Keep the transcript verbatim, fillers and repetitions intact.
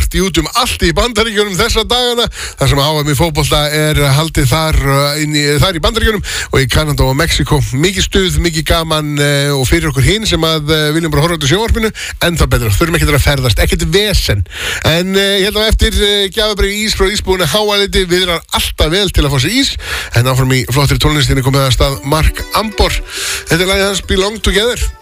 partí út um allt í Bandaríkjunum þessa dagana, þar sem H M í fótbolta er haldið þar, inn í, þar í Bandaríkjunum og í Kanada og Mexiko. Mikið stuð, mikið gaman uh, og fyrir okkur hinn sem að uh, viljum bara horfa út á sjónvarpinu, ennþá betra, þurfum ekkert að ferðast, ekkert vesen. En uh, ég held að eftir uh, gjafabréf ís frá ísbúinu Háaliti viðrar alltaf vel til að fá sér ís, en áfram í flottri tónlistinni komið að stað Mark Ambor. Þetta er lagið hans Belong Together.